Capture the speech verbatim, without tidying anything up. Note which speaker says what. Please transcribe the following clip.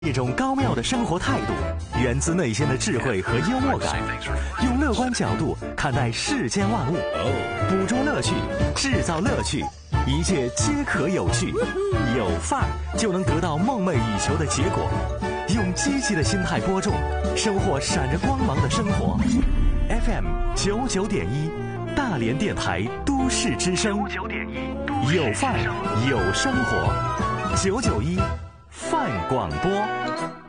Speaker 1: 一种高妙的生活态度，源自内心的智慧和幽默感，用乐观角度看待世间万物，捕捉乐趣，制造乐趣，一切皆可有趣。有范儿就能得到梦寐以求的结果。用积极的心态播种，收获闪着光芒的生活。F M 九九点一，大连电台都市之声。九九点一，有范儿有生活。九九一。泛广播。